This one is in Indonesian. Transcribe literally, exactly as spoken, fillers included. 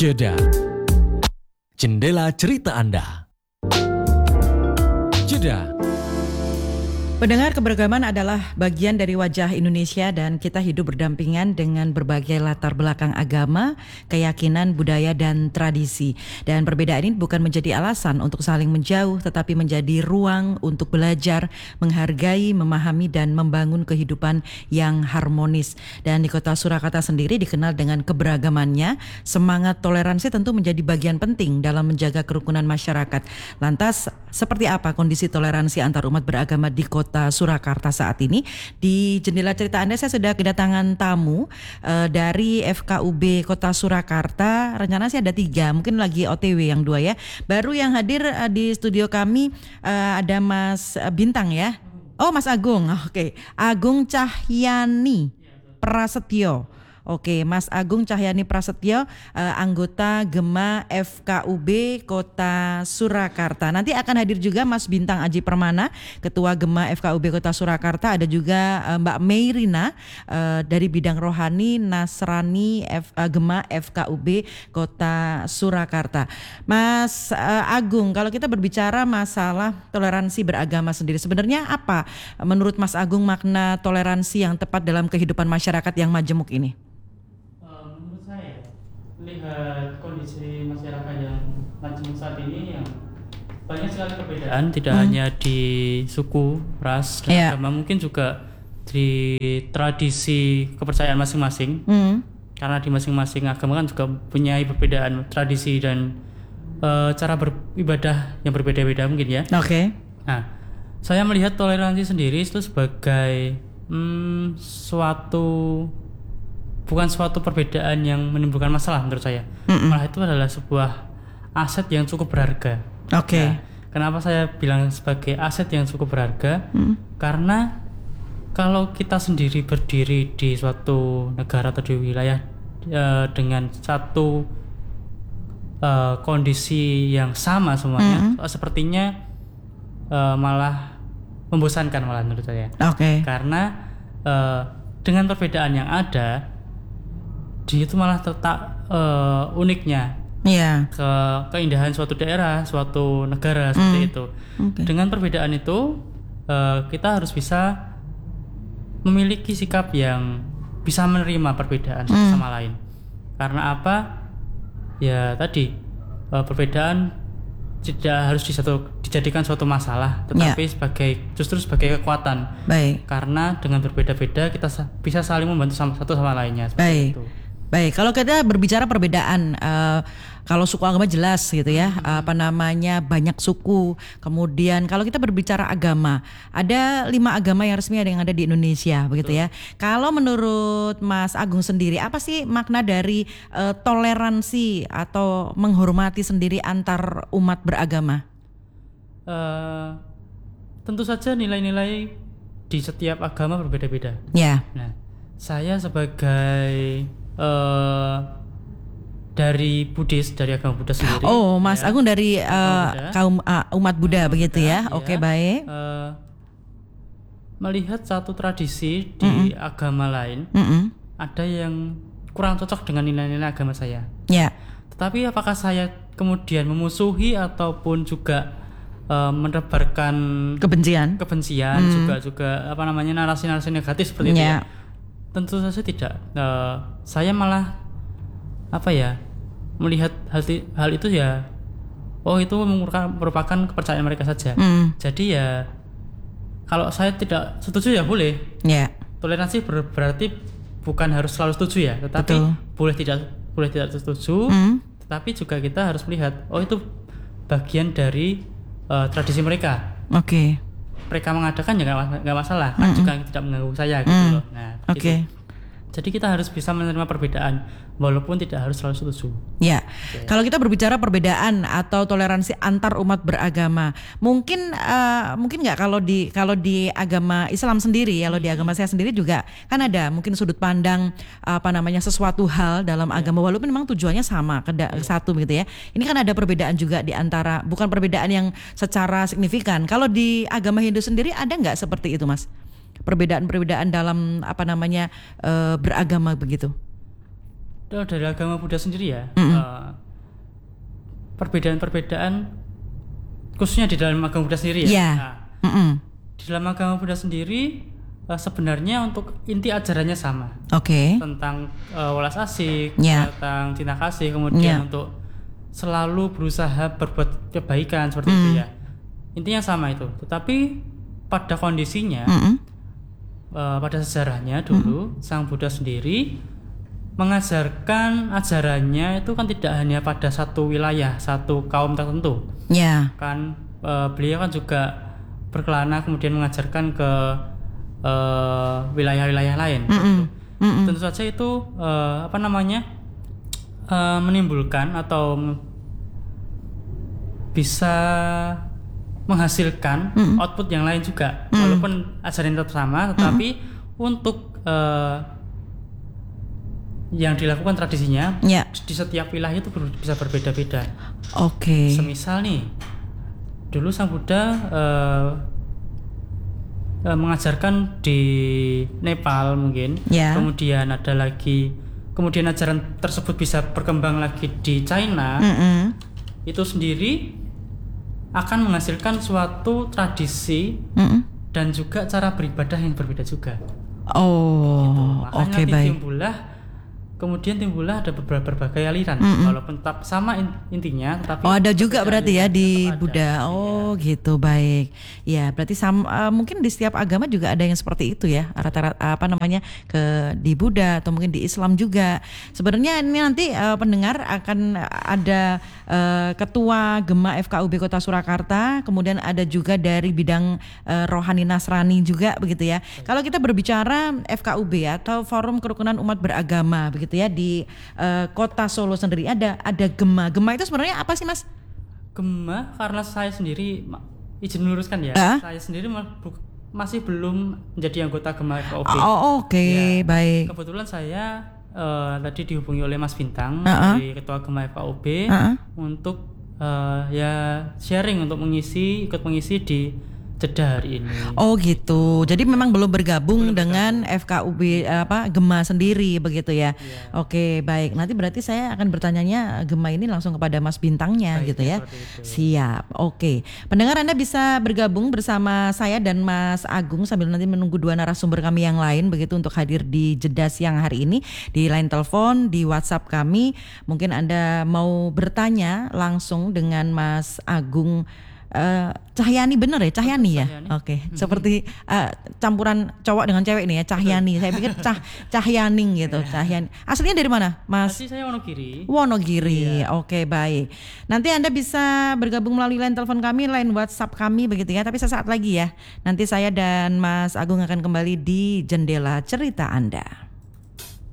Jeda. Jendela cerita Anda. Jeda. Pendengar, keberagaman adalah bagian dari wajah Indonesia dan kita hidup berdampingan dengan berbagai latar belakang agama, keyakinan, budaya, dan tradisi. Dan perbedaan ini bukan menjadi alasan untuk saling menjauh, tetapi menjadi ruang untuk belajar, menghargai, memahami, dan membangun kehidupan yang harmonis. Dan di kota Surakarta sendiri dikenal dengan keberagamannya, semangat toleransi tentu menjadi bagian penting dalam menjaga kerukunan masyarakat. Lantas, seperti apa kondisi toleransi antar umat beragama di kota Surakarta saat ini? Di jendela cerita Anda saya sudah kedatangan tamu uh, dari F K U B Kota Surakarta. Rencana sih ada tiga, mungkin lagi O T W yang dua ya. Baru yang hadir uh, di studio kami uh, ada Mas Bintang ya. Oh, Mas Agung. Oke, okay. Agung Cahyani Prasetyo. Oke, Mas Agung Cahyani Prasetyo, uh, anggota Gema F K U B Kota Surakarta. Nanti akan hadir juga Mas Bintang Aji Permana, Ketua Gema F K U B Kota Surakarta. Ada juga uh, Mbak Meirina uh, dari bidang rohani Nasrani F, uh, Gema F K U B Kota Surakarta. Mas uh, Agung, kalau kita berbicara masalah toleransi beragama sendiri, sebenarnya apa menurut Mas Agung makna toleransi yang tepat dalam kehidupan masyarakat yang majemuk ini? Lihat kondisi masyarakat yang macam saat ini yang banyak sekali perbedaan, tidak hmm. hanya di suku, ras, dan yeah. agama, mungkin juga di tradisi kepercayaan masing-masing. Hmm. Karena di masing-masing agama kan juga punya perbedaan tradisi dan uh, cara beribadah yang berbeda-beda mungkin ya. Oke. Okay. Nah, saya melihat toleransi sendiri itu sebagai hmm, suatu bukan suatu perbedaan yang menimbulkan masalah menurut saya. Mm-mm. Malah itu adalah sebuah aset yang cukup berharga. Oke. Okay. Nah, kenapa saya bilang sebagai aset yang cukup berharga? Mm. Karena kalau kita sendiri berdiri di suatu negara atau di wilayah uh, dengan satu uh, kondisi yang sama semuanya, mm-hmm. sepertinya uh, malah membosankan malah menurut saya. Oke. Okay. Karena uh, dengan perbedaan yang ada, dia itu malah tetap uh, uniknya yeah. ke keindahan suatu daerah, suatu negara seperti mm. itu. Okay. Dengan perbedaan itu uh, kita harus bisa memiliki sikap yang bisa menerima perbedaan satu mm. sama lain. Karena apa? Ya tadi uh, perbedaan tidak harus disatu, dijadikan suatu masalah, tetapi yeah. sebagai justru sebagai kekuatan. Baik. Karena dengan berbeda-beda kita sa- bisa saling membantu sama, satu sama lainnya. Baik. Itu. Baik, kalau kita berbicara perbedaan, uh, kalau suku agama jelas gitu ya, hmm. apa namanya banyak suku. Kemudian kalau kita berbicara agama, ada lima agama yang resmi yang ada di Indonesia, begitu ya. Kalau menurut Mas Agung sendiri, apa sih makna dari uh, toleransi atau menghormati sendiri antar umat beragama? Uh, tentu saja nilai-nilai di setiap agama berbeda-beda. Ya. Nah, saya sebagai Uh, dari Buddhis, dari agama Buddha sendiri. Oh, Mas ya, Agung dari uh, kaum uh, umat Buddha umat begitu Buddha, ya. Oke, okay, baik. Uh, melihat satu tradisi di mm-mm. agama lain, mm-mm. ada yang kurang cocok dengan nilai-nilai agama saya. Ya. Yeah. Tetapi apakah saya kemudian memusuhi ataupun juga uh, menebarkan kebencian, kebencian mm. juga juga apa namanya narasi-narasi negatif seperti yeah. itu? Ya? Tentu saja tidak. Uh, saya malah apa ya melihat hal, hal itu ya, oh itu merupakan kepercayaan mereka saja. Mm. Jadi ya kalau saya tidak setuju ya boleh. Yeah. Toleransi ber- berarti bukan harus selalu setuju ya, tetapi Betul. boleh tidak boleh tidak setuju. Mm. Tetapi juga kita harus melihat, oh itu bagian dari uh, tradisi mereka. Oke. Okay. Mereka mengadakan ya nggak masalah, kan mm-hmm. juga tidak mengganggu saya gitu mm. loh. Nah, oke. Okay. Jadi kita harus bisa menerima perbedaan walaupun tidak harus selalu setuju. Ya, okay. Kalau kita berbicara perbedaan atau toleransi antar umat beragama, mungkin uh, mungkin nggak kalau di kalau di agama Islam sendiri, kalau di agama saya sendiri juga kan ada mungkin sudut pandang apa namanya sesuatu hal dalam yeah. agama walaupun memang tujuannya sama ke yeah. satu begitu ya. Ini kan ada perbedaan juga di antara, bukan perbedaan yang secara signifikan. Kalau di agama Hindu sendiri ada nggak seperti itu, Mas? Perbedaan-perbedaan dalam apa namanya uh, beragama begitu? dari agama Buddha sendiri ya, mm-hmm. uh, perbedaan-perbedaan khususnya di dalam agama Buddha sendiri ya. Yeah. Nah, mm-hmm. di dalam agama Buddha sendiri uh, sebenarnya untuk inti ajarannya sama. Oke. Okay. Tentang uh, welas asih, yeah. tentang cinta kasih, kemudian yeah. untuk selalu berusaha berbuat kebaikan seperti mm. itu ya. Intinya sama itu. Tetapi pada kondisinya, mm-hmm. uh, pada sejarahnya dulu mm-hmm. Sang Buddha sendiri mengajarkan ajarannya itu kan tidak hanya pada satu wilayah, satu kaum tertentu. Ya. Yeah. Kan uh, beliau kan juga berkelana kemudian mengajarkan ke uh, wilayah-wilayah lain. Mm-hmm. Mm-hmm. Tentu saja itu uh, apa namanya uh, menimbulkan atau bisa menghasilkan mm-hmm. output yang lain juga, mm-hmm. walaupun ajaran tetap sama, tetapi mm-hmm. untuk uh, yang dilakukan tradisinya yeah. di setiap wilayah itu ber, bisa berbeda-beda. Oke. Okay. Semisal nih, dulu Sang Buddha uh, uh, mengajarkan di Nepal mungkin, yeah. kemudian ada lagi, kemudian ajaran tersebut bisa berkembang lagi di China, mm-hmm. itu sendiri akan menghasilkan suatu tradisi mm-hmm. dan juga cara beribadah yang berbeda juga. Oh, gitu. Oke okay, baik. Timbullah Kemudian timbullah ada beberapa berbagai aliran, mm-hmm. walaupun tetap sama intinya, tetapi oh ada juga berarti ya di ada, Buddha. Oh ya. Gitu baik. Ya berarti sama, uh, mungkin di setiap agama juga ada yang seperti itu ya. Rata-rata apa namanya ke di Buddha atau mungkin di Islam juga. Sebenarnya ini nanti uh, pendengar akan ada uh, ketua Gema F K U B Kota Surakarta, kemudian ada juga dari bidang uh, rohani Nasrani juga begitu ya. Baik. Kalau kita berbicara F K U B atau Forum Kerukunan Umat Beragama begitu ya di uh, Kota Solo sendiri ada ada Gema. Gema itu sebenarnya apa sih Mas? Gema karena saya sendiri izin meluruskan ya, uh? saya sendiri masih belum menjadi anggota Gema F K U B. Oh oke okay. ya, baik. Kebetulan saya uh, tadi dihubungi oleh Mas Bintang uh-uh. dari Ketua Gema F K U B uh-uh. untuk uh, ya sharing untuk mengisi ikut mengisi di Jeddah hari ini. Oh gitu. Jadi memang belum bergabung belum dengan bergabung. F K U B apa Gema sendiri begitu ya. Yeah. Oke, baik. Nanti berarti saya akan bertanyanya Gema ini langsung kepada Mas Bintangnya baik, gitu ya. Siap. Oke. Pendengar Anda bisa bergabung bersama saya dan Mas Agung sambil nanti menunggu dua narasumber kami yang lain begitu untuk hadir di Jeddah siang hari ini di line telepon, di WhatsApp kami. Mungkin Anda mau bertanya langsung dengan Mas Agung Uh, Cahyani bener ya Cahyani ya oke okay. mm-hmm. Seperti uh, campuran cowok dengan cewek nih ya Cahyani. Saya pikir Cah Cahyaning gitu. Cahyani aslinya dari mana Mas? Asli saya Wonogiri. Wonogiri iya. Oke okay, baik. Nanti Anda bisa bergabung melalui line telepon kami, line WhatsApp kami begitu ya. Tapi sesaat lagi ya nanti saya dan Mas Agung akan kembali di Jendela Cerita Anda.